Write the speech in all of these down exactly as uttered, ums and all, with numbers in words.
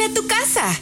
a tu casa.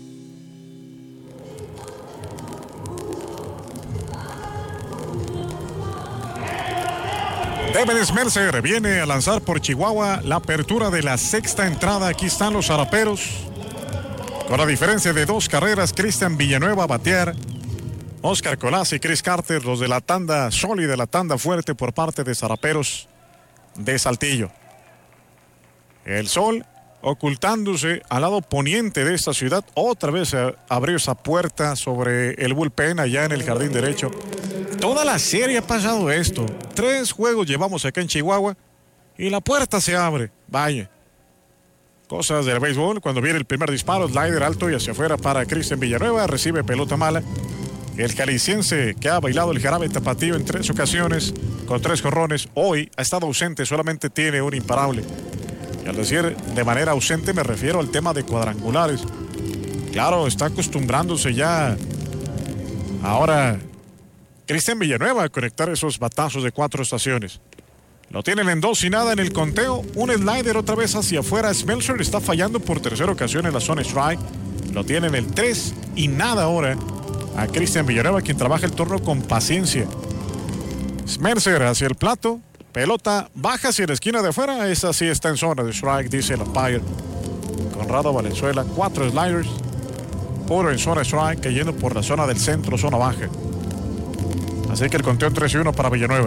Devin Smeltzer viene a lanzar por Chihuahua la apertura de la sexta entrada. Aquí están los zaraperos. Con la diferencia de dos carreras, Cristian Villanueva a batear. Oscar Colás y Chris Carter, los de la tanda sólida, la tanda fuerte por parte de zaraperos de Saltillo. El sol ocultándose al lado poniente de esta ciudad. Otra vez abrió esa puerta sobre el bullpen allá en el jardín derecho. Toda la serie ha pasado esto. Tres juegos llevamos acá en Chihuahua y la puerta se abre. Vaya. Cosas del béisbol. Cuando viene el primer disparo, slider alto y hacia afuera para Cristian Villanueva. Recibe pelota mala. El jalisciense que ha bailado el jarabe tapatío en tres ocasiones con tres jonrones. Hoy ha estado ausente, solamente tiene un imparable. Y al decir de manera ausente me refiero al tema de cuadrangulares. Claro, está acostumbrándose ya ahora Cristian Villanueva a conectar esos batazos de cuatro estaciones. Lo tienen en dos y nada en el conteo. Un slider otra vez hacia afuera. Smeltzer está fallando por tercera ocasión en la zona strike. Lo tienen el tres y nada ahora a Cristian Villanueva, quien trabaja el turno con paciencia. Smeltzer hacia el plato. Pelota baja hacia la esquina de afuera. Esa sí está en zona de strike, dice el umpire. Conrado Valenzuela, cuatro sliders. Puro en zona strike, cayendo por la zona del centro, zona baja. Así que el conteo tres y uno para Villanueva.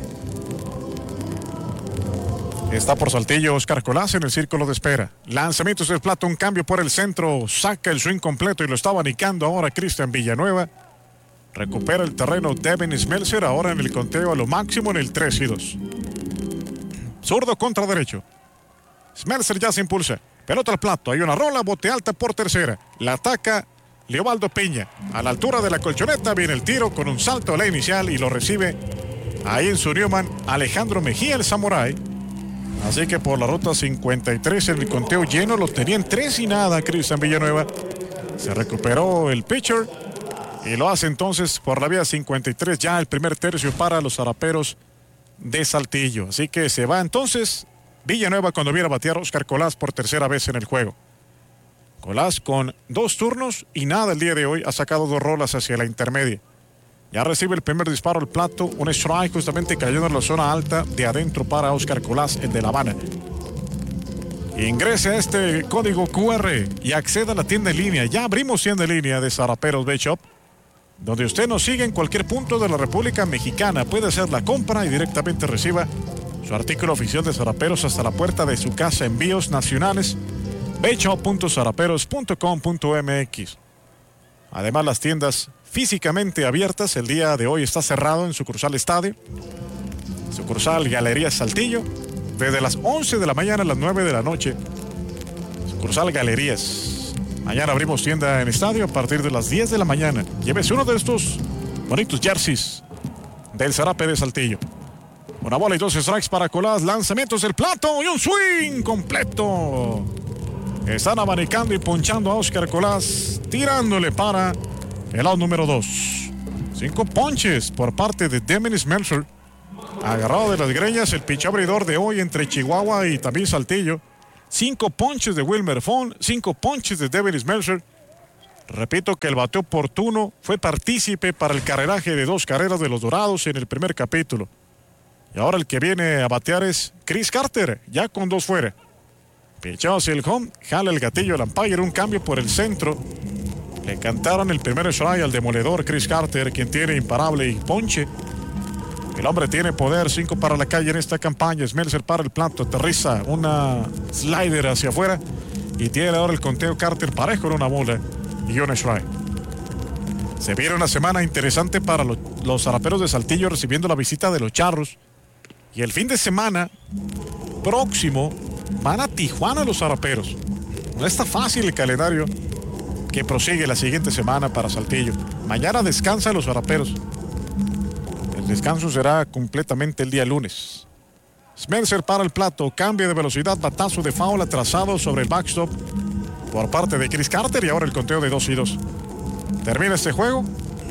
Está por Saltillo Oscar Colás en el círculo de espera. Lanzamientos del plato, un cambio por el centro. Saca el swing completo y lo está abanicando ahora Cristian Villanueva. Recupera el terreno Devin Smeltzer ahora en el conteo a lo máximo en el tres y dos. Zurdo contra derecho. Smeltzer ya se impulsa. Pelota al plato. Hay una rola, bote alta por tercera. La ataca Leobaldo Piña. A la altura de la colchoneta viene el tiro con un salto a la inicial y lo recibe ahí en su Newman Alejandro Mejía, el Samurai. Así que por la ruta cincuenta y tres en el conteo lleno lo tenían tres y nada Cristian Villanueva. Se recuperó el pitcher y lo hace entonces por la vía cincuenta y tres ya el primer tercio para los zaraperos de Saltillo. Así que se va entonces Villanueva cuando viene a batear Oscar Colás por tercera vez en el juego. Colás con dos turnos y nada el día de hoy, ha sacado dos rolas hacia la intermedia. Ya recibe el primer disparo al plato, un strike justamente cayendo en la zona alta de adentro para Oscar Colás, el de La Habana. Ingrese a este código Q R y acceda a la tienda en línea. Ya abrimos tienda en línea de Zaraperos Bait Shop, donde usted nos sigue en cualquier punto de la República Mexicana. Puede hacer la compra y directamente reciba su artículo oficial de Zaraperos hasta la puerta de su casa. Envíos nacionales. bait shop punto zaraperos punto com punto m x. Además, las tiendas físicamente abiertas. El día de hoy está cerrado en sucursal Estadio, sucursal Galerías Saltillo, desde las once de la mañana a las nueve de la noche. Sucursal Galerías. Mañana abrimos tienda en Estadio a partir de las diez de la mañana. Llévese uno de estos bonitos jerseys del Zarape de Saltillo. Una bola y dos strikes para Colás. Lanzamientos del plato y un swing completo. Están abanicando y ponchando a Oscar Colás, tirándole para el out número dos. Cinco ponches por parte de Devin Smeltzer. Agarrado de las greñas el pitch abridor de hoy entre Chihuahua y también Saltillo. Cinco ponches de Wilmer Fon, cinco ponches de Devin Smeltzer. Repito que el bateo oportuno fue partícipe para el carreraje de dos carreras de los Dorados en el primer capítulo. Y ahora el que viene a batear es Chris Carter, ya con dos fuera. Pichado hacia el home, jala el gatillo el umpire, un cambio por el centro. Le cantaron el primer strike al demoledor Chris Carter, quien tiene imparable y ponche. El hombre tiene poder, cinco para la calle en esta campaña. Smeltzer para el plato, aterriza una slider hacia afuera y tiene ahora el conteo Carter parejo en una bola y un strike. Se viene una semana interesante para los, los zaraperos de Saltillo, recibiendo la visita de los Charros. Y el fin de semana próximo van a Tijuana los zaraperos. No está fácil el calendario que prosigue la siguiente semana para Saltillo. Mañana descansan los zaraperos. El descanso será completamente el día lunes. Smeltzer para el plato, cambio de velocidad, batazo de foul atrasado sobre el backstop por parte de Chris Carter y ahora el conteo de dos y dos. Termina este juego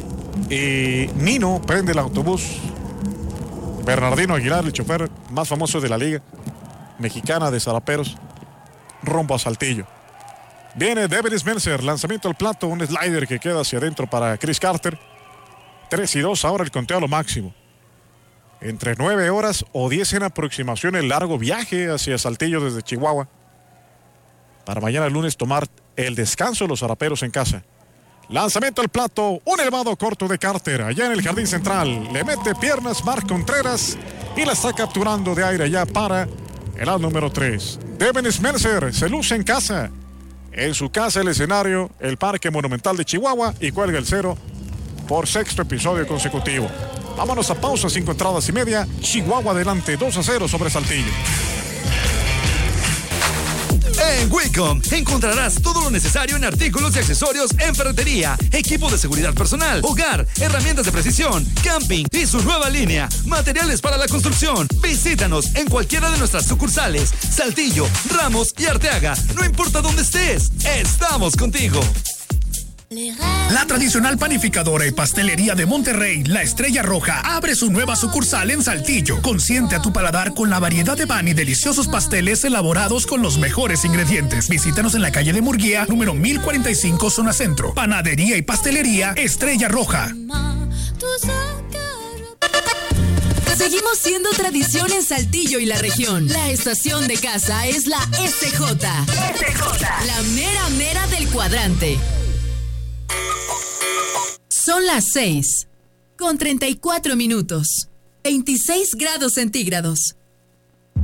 y Nino prende el autobús. Bernardino Aguilar, el chofer más famoso de la liga mexicana de zaraperos, rumbo a Saltillo. Viene Devin Smeltzer, lanzamiento al plato, un slider que queda hacia adentro para Chris Carter. tres y dos, ahora el conteo a lo máximo. Entre nueve horas o diez en aproximación el largo viaje hacia Saltillo desde Chihuahua. Para mañana lunes tomar el descanso de los zaraperos en casa. Lanzamiento al plato, un elevado corto de Carter, allá en el jardín central. Le mete piernas Mark Contreras y la está capturando de aire ya para el out número tres. Devin Smeltzer se luce en casa. En su casa el escenario, el Parque Monumental de Chihuahua, y cuelga el cero por sexto episodio consecutivo. Vámonos a pausa, cinco entradas y media. Chihuahua adelante, dos a cero sobre Saltillo. En Wicom encontrarás todo lo necesario en artículos y accesorios en ferretería, equipo de seguridad personal, hogar, herramientas de precisión, camping y su nueva línea, materiales para la construcción. Visítanos en cualquiera de nuestras sucursales, Saltillo, Ramos y Arteaga. No importa dónde estés, estamos contigo. La tradicional panificadora y pastelería de Monterrey, La Estrella Roja, abre su nueva sucursal en Saltillo. Consiente a tu paladar con la variedad de pan y deliciosos pasteles elaborados con los mejores ingredientes. Visítanos en la calle de Murguía, número mil cuarenta y cinco, zona centro. Panadería y pastelería Estrella Roja. Seguimos siendo tradición en Saltillo y la región. La estación de casa es la S J. S J. La mera mera del cuadrante. Son las seis, con treinta y cuatro minutos, veintiséis grados centígrados.